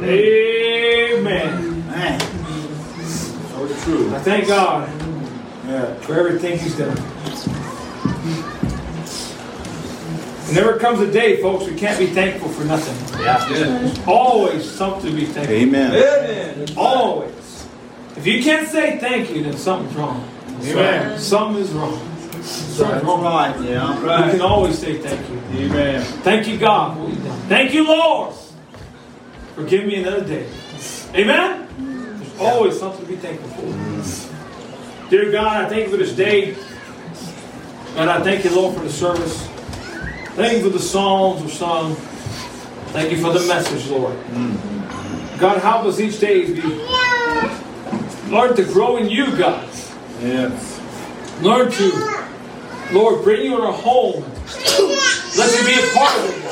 Amen. Man. So true. I thank God for everything He's done. There never comes a day, folks, we can't be thankful for nothing. Yeah. There's always something to be thankful for. Amen. Always. If you can't say thank you, then something's wrong. Amen. Something is wrong. Something's wrong. Right. Yeah. Right. We can always say thank you. Amen. Thank you, God, for what you've done. Thank you, Lord, for giving me another day. Amen? There's always something to be thankful for. Dear God, I thank you for this day. God, I thank you, Lord, for the service. Thank you for the songs we've sung. Thank you for the message, Lord. God, help us each day to be, Lord, to grow in you, God. Yes. Learn to, Lord, bring you in our home. Let me be a part of it.